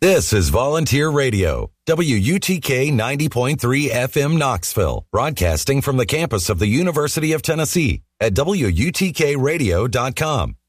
This is Volunteer Radio, WUTK 90.3 FM Knoxville, broadcasting from the campus of the University of Tennessee at WUTKradio.com